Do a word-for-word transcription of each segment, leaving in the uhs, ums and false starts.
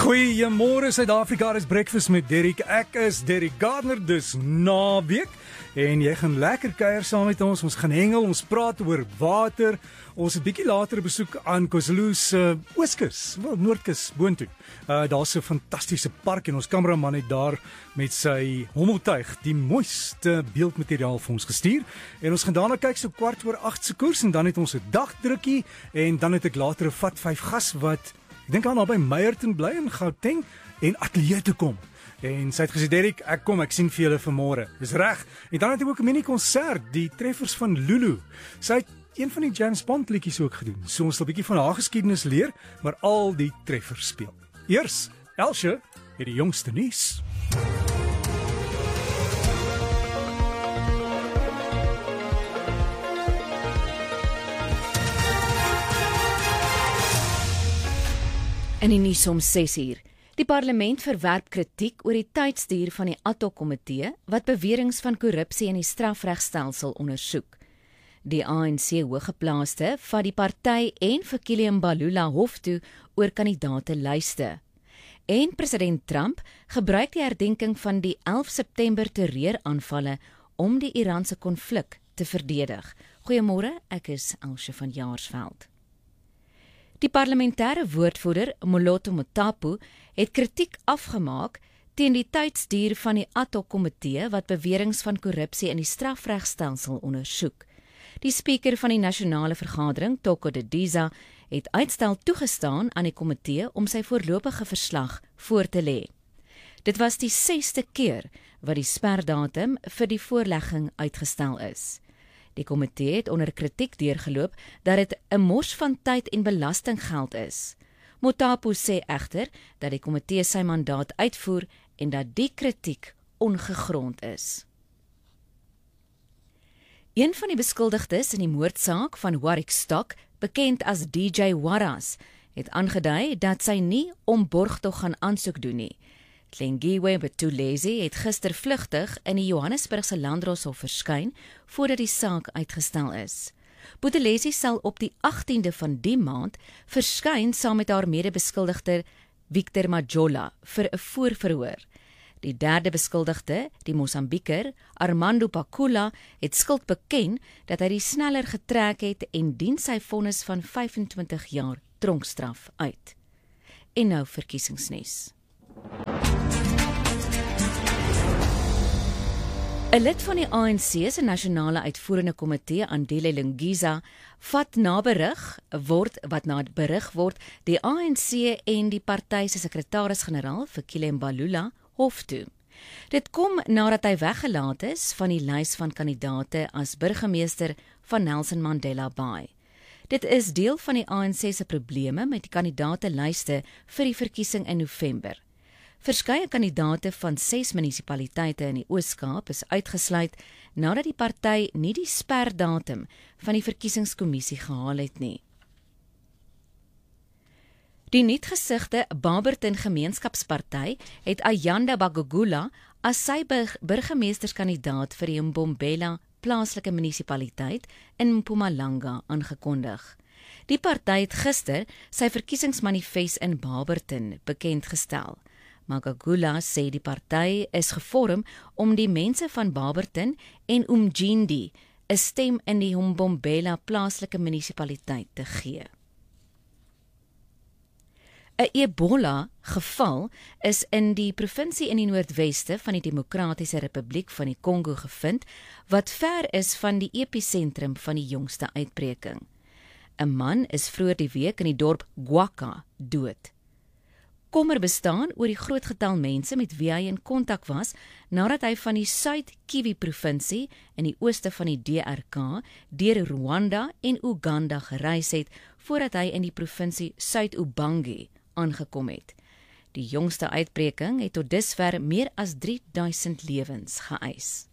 Goeiemôre Suid-Afrika, dis Breakfast met Derrick. Ek is Derrick Gardner, dis naweek en jy gaan lekker kuier saam met ons. Ons gaan hengel, ons praat oor water. Ons het bietjie later 'n besoek aan KwaZulu se ooskus, wel Noordkus boontoe. Uh daar's 'n fantastiese park en ons kameraman het daar met sy hommeltuig die mooiste beeldmateriaal vir ons gestuur. En ons gaan daarna kyk so kwart oor agt se koers en dan het ons 'n dagdrukkie en dan het ek later 'n vat vyf gas wat ek dink aan naby Meyerton bly in Gauteng en ateljee toe kom. En sy het gesê, Derrick, ek kom, ek sien vir julle vanmôre. Dis reg. En dan het ek ook 'n mini-konsert, die treffers van Lulu. Sy het een van die James Bond liedjies ook gedoen. So ons sal 'n bietjie van haar geskiedenis leer, maar al die treffers speel. Eers, Elsje het die jongste nuus. In die nuus om ses uur. Die parlement verwerp kritiek oor die tydsduur van die ad hoc komitee wat beweringe van korrupsie in die strafregstelsel ondersoek. Die A N C hooggeplaaste vat die party en vir Kilian Mbalula hof toe oor kandidaatelyste. En president Trump gebruik die herdenking van die elf September terreuraanvalle om die Iranse konflik te verdedig. Goeiemôre, ek is Elsje van Jaarsveld. Die parlementêre woordvoerder, Moloto Motapu, het kritiek afgemaak teen die tydsduur van die ad hoc komitee wat beweringe van korrupsie in die strafregstelsel ondersoek. Die spreker van die nasionale vergadering, Toko Didiza, het uitstel toegestaan aan die komitee om sy voorlopige verslag voor te lê. Dit was die sesde keer wat die sperdatum vir die voorlegging uitgestel is. Die komitee het onder kritiek deurgeloop dat dit 'n mors van tyd en belastinggeld is. Motapu sê egter dat die komitee sy mandaat uitvoer en dat die kritiek ongegrond is. Een van die beskuldigdes in die moordsaak van Warwick Stock, bekend as D J Waras, het aangedui dat sy nie om borgtog gaan aansoek doen nie. Tlengiwe Betulezi het gister vlugtig in die Johannesburgse Landdroshof verskyn voordat die saak uitgestel is. Betulezi sal op die agtiende van die maand verskyn saam met haar medebeskuldigde Victor Majola vir 'n voorverhoor. Die derde beskuldigde, die Mosambieker, Armando Pakula, het skuld beken dat hy die sneller getrek het en dien sy vonnis van vyfentwintig jaar tronkstraf uit. En nou verkiesingsnuus. 'n Lid van die A N C se nasionale uitvoerende komitee, Andile Lungiza, vat na berig word wat na berig word die A N C en die party se sekretaris-generaal vir Kilian Mbalula hof toe. Dit kom nadat hy weggelaat is van die lys van kandidaate as burgemeester van Nelson Mandela Bay. Dit is deel van die A N C se probleme met die kandidaatelyste vir die verkiesing in November. Verskeie kandidaate van ses munisipaliteite in die Oos-Kaap is uitgesluit nadat die party nie die sperdatum van die verkiesingskommissie gehaal het nie. Die nuutgesigte Barberton Gemeenskapsparty het Ayanda Bagugula as sy burgemeesterskandidaat vir die Mbombela plaaslike munisipaliteit in Mpumalanga aangekondig. Die party het gister sy verkiesingsmanifest in Barberton bekendgestel. Magagula sê die party is gevorm om die mense van Barberton en Umjindi 'n stem in die Mbombela plaaslike munisipaliteit te gee. 'n Ebola-geval is in die provinsie in die noordweste van die Demokratiese Republiek van die Kongo gevind, wat ver is van die episentrum van die jongste uitbreking. 'n Man is vroeër die week in die dorp Gwaka dood. Kommer bestaan oor die groot getal mense met wie hy in kontak was nadat hy van die Suid-Kivu-provinsie in die ooste van die D R K deur Rwanda en Uganda gereis het voordat hy in die provinsie Suid-Ubangi aangekom het. Die jongste uitbreking het tot dusver meer as drie duisend lewens geëis.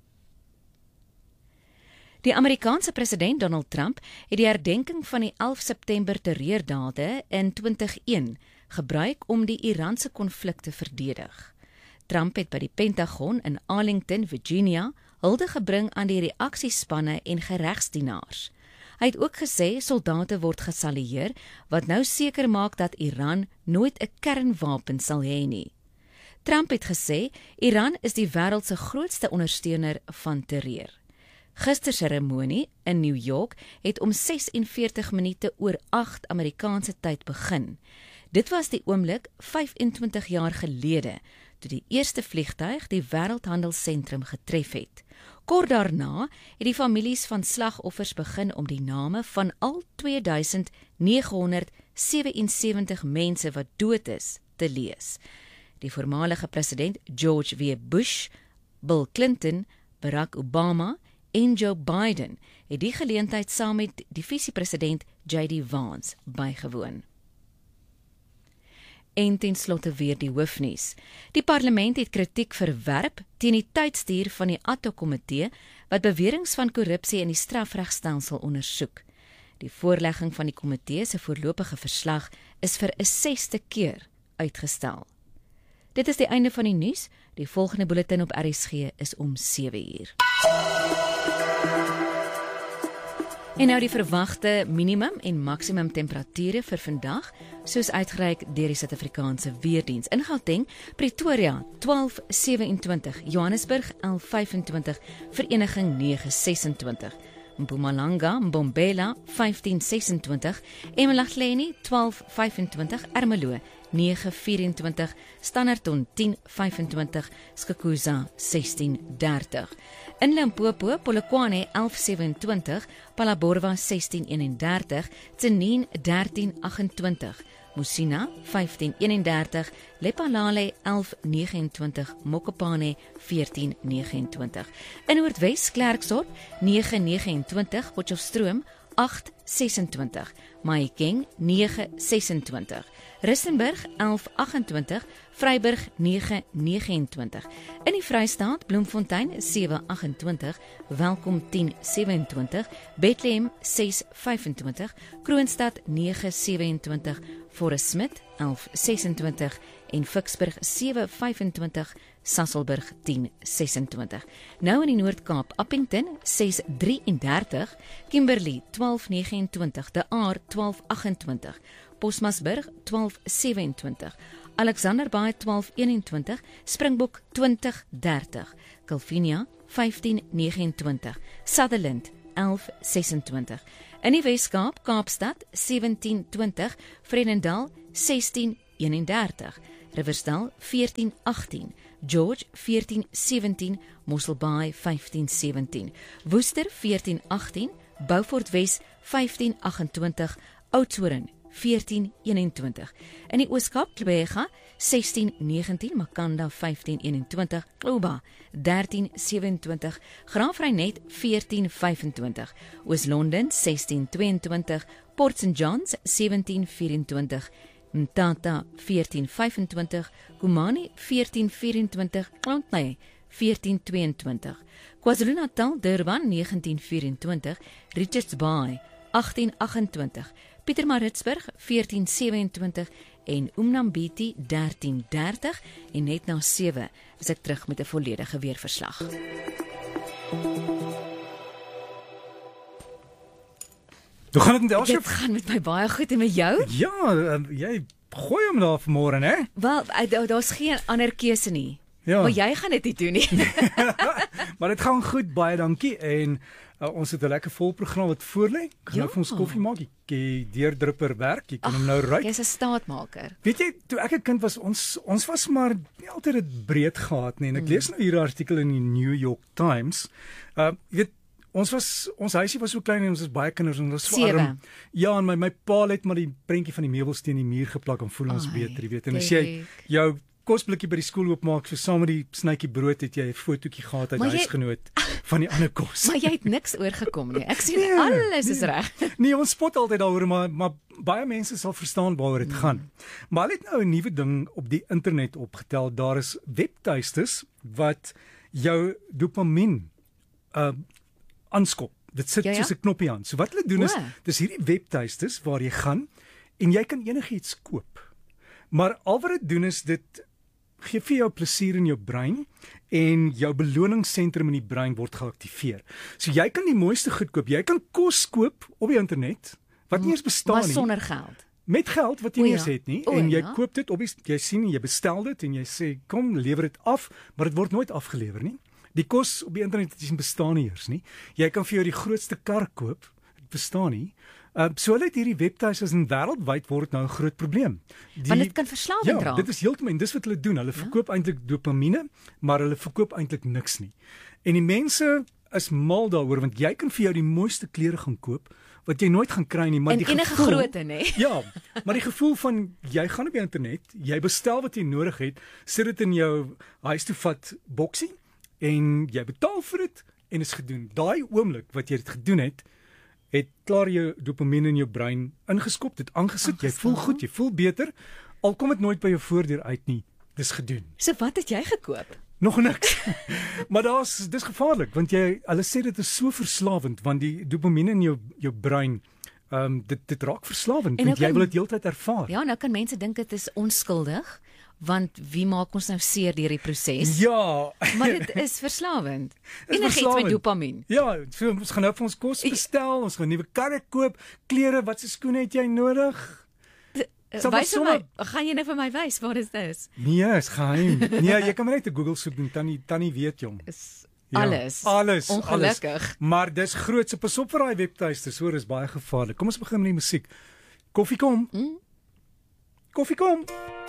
Die Amerikaanse president Donald Trump het die herdenking van die elf September terreurdade in twintig een gebruik om die Iranse konflik te verdedig. Trump het by die Pentagon in Arlington, Virginia, hulde gebring aan die reaksiespanne en geregsdienaars. Hy het ook gesê soldate word gesalieer, wat nou seker maak dat Iran nooit 'n kernwapen sal hê nie. Trump het gesê Iran is die wêreld se grootste ondersteuner van terreur. Gister se seremonie in New York het om ses en veertig minute oor agt Amerikaanse tyd begin. Dit was die oomblik vyf en twintig jaar gelede, toe die eerste vliegtuig die Wêreldhandelsentrum getref het. Kort daarna het die families van slagoffers begin om die name van al twee duisend nege honderd sewensewentig mense wat dood is, te lees. Die voormalige president George W. Bush, Bill Clinton, Barack Obama en Joe Biden het die geleentheid saam met die visiepresident J D Vance bygewoon. En ten slotte weer die hoofnuus. Die parlement het kritiek verwerp teen die tydstuur van die Ad hoc komitee wat beweringe van korrupsie in die strafregstelsel ondersoek. Die voorlegging van die komitee se voorlopige verslag is vir 'n sesde keer uitgestel. Dit is die einde van die nuus. Die volgende bulletin op R S G is om sewe uur. En nou die verwagte minimum en maksimum temperature vir vandag, soos uitgereik deur die Suid-Afrikaanse Weerdiens. In Gauteng, Pretoria twaalf sewenentwintig, Johannesburg elf vyfentwintig, Vereniging nege sesentwintig, Mpumalanga, Mbombela vyftien sesentwintig, Emalahleni twaalf vyfentwintig, Ermelo nege vyfentwintig, Standerton tien vyfentwintig, Skukuza sestien dertig. In Limpopo, Polokwane elf sewentwintig, Phalaborwa sestien eenendertig, Tsenin dertien agentwintig, Musina vyftien eenendertig, Lephalale elf negenentwintig, Mokopane veertien negenentwintig. In Noordwes, Klerksdorp nege negenentwintig, Potchefstroom agt sesentwintig, Mahikeng nege sesentwintig, Rustenburg elf agentwintig, Vryburg nege negenentwintig. In die Vrystaat, Bloemfontein sewe agentwintig, Welkom tien sewentwintig, Bethlehem ses vyfentwintig, Kroonstad nege sewentwintig, Forest Smith elf sesentwintig en Ficksburg sewe vyfentwintig, Sasolburg tien sesentwintig. Nou in die Noord-Kaap, Appington ses drieëndertig, Kimberley twaalf negenentwintig, De Aar twaalf agentwintig, Bosmasburg twaalf sewentwintig, Alexanderbaai twaalf eenentwintig, Springbok twintig dertig, Kilfinia vyftien negenentwintig, Sutherland elf sesentwintig. In die Weskaap, Kaapstad sewentien twintig, Vredendal sestien eenendertig, Riversdal veertien agtien, George veertien sewentien, Mosselbaai vyftien sewentien, Woester veertien agtien, Beaufort Wes vyftien agentwintig, Oudtshoorn veertien eenentwintig. In die Ooskaap, Klebega sestien negentien, Makanda vyftien eenentwintig, Oba dertien sewentwintig, Graafrenet veertien vyfentwintig, Oos-London sestien tweeëntwintig, Port Saint Johns sewentien vyfentwintig, Mtata veertien vyfentwintig, Kumani veertien vyfentwintig, Klontney veertien tweeëntwintig, KwaZulu-Natal, Durban negentien vyfentwintig, Richards Bay agtien agentwintig, Pietermaritzburg veertien sewentwintig en Umnambiti dertien dertig en net na sewe is ek terug met 'n volledige weerverslag. Hoe gaan dit met Dit gaan met my baie goed en met jou? Ja, uh, jy gooi hom daar vanmôre, hè? Wel, uh, daar's geen ander keuse nie. Ja. Maar jy gaan dit nie doen nie. Maar dit gaan goed, baie dankie. En uh, ons het 'n lekker vol program wat voorlê. Kan Ja. nou vir ons koffie maak. Die deurdrupper werk. Jy kan hom nou ruik. Jy's 'n staatmaker. Weet jy, toe ek 'n kind was, ons ons was maar nie altyd dit breed gehad nie. En ek lees nou hier 'n artikel in die New York Times. Uh, jy weet, ons was ons huisie was so klein en ons was baie kinders en ons was so Sewe. arm. Ja, en my my pa het maar die prentjie van die meubels teen die muur geplak en voel ons Ai, beter, jy weet. En as jy Derek. jou kosblikkie by die skool oopmaak, so saam met die snytjie brood het jy 'n fotootjie gehad uit Maar jy- huisgenoot van die ander kos. Maar jy het niks oorgekom nie. Ek sien Nee, alles is nee. reg. Nee, ons spot altyd daaroor, maar maar baie mense sal verstaan waaroor dit gaan. Maar hulle het nou 'n nuwe ding op die internet opgetel. Daar is webtuistes wat jou dopamien uh aanskop. Dit sit Ja, ja. soos 'n knoppie aan. So wat hulle doen is, O. dis hierdie webtuistes waar jy gaan en jy kan enigiets koop. Maar al wat dit doen is dit gee vir jou plesier in jou brein en jou beloningssentrum in die brein word geaktiveer. So jy kan die mooiste goed koop. Jy kan kos koop op die internet wat nie eens bestaan Maar nie. sonder geld. Met geld wat jy O nie ja. eens het nie O en jy ja. koop dit op die jy sien jy bestel dit en jy sê kom lewer dit af, maar dit word nooit afgelewer nie. Die kos op die internet is bestaan nie eers nie. Jy kan vir jou die grootste kar koop, dit bestaan nie. Uh, so hulle het hierdie webtuise in wêreldwyd word nou 'n groot probleem. Die, Want dit kan verslawend ja, raak. dit is heeltemal en dis wat hulle doen. Hulle verkoop ja. eintlik dopamine, maar hulle verkoop eintlik niks nie. En die mense is mal daaroor want jy kan vir jou die mooiste klere gaan koop wat jy nooit gaan kry nie, maar En die enige gevoel, grootte, nê? Ja, maar die gevoel van jy gaan op die internet, jy bestel wat jy nodig het, sit dit in jou huis toe vat boksie en jy betaal vir dit en is gedoen. Daai oomblik wat jy dit gedoen het, het klaar jou dopamine in jou brein ingeskop, dit aangesit, jy voel goed, jy voel beter, al kom dit nooit by jou voordeur uit nie. Dis gedoen. So wat het jy gekoop? Nog niks. Maar daar's dis gevaarlik want jy hulle sê dit is so verslawend want die dopamine in jou jou brein ehm um, dit dit raak verslawend En want nou jy kan- wil dit heeltyd ervaar. Ja, nou kan mense dink dit is onskuldig, want wie maak ons nou seer deur die proses? Ja. Maar dit is verslawend. Is Enigiets met verslawend. dopamien. Ja, so ons gaan nou vir ons kos bestel, ons gaan nuwe karre koop, klere, watse skoene het jy nodig? Sal maar Wys vir my, sommer- gaan jy nou vir my wys waar is dit? Nee, is geheim. Nee, jy kan maar net 'n Google soek doen, tannie tannie weet jong. Is Ja, alles. Alles. Ongelukkig. Alles. Maar dis groot, so pas op vir daai webtuistes, hoor, is baie gevaarlik. Kom ons begin met die musiek. Koffie kom. Mm. Koffie kom.